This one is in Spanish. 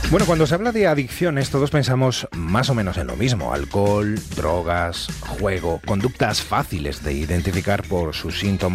Bueno, cuando se habla de adicciones, todos pensamos más o menos en lo mismo: alcohol, drogas, juego, conductas fáciles de identificar por sus síntomas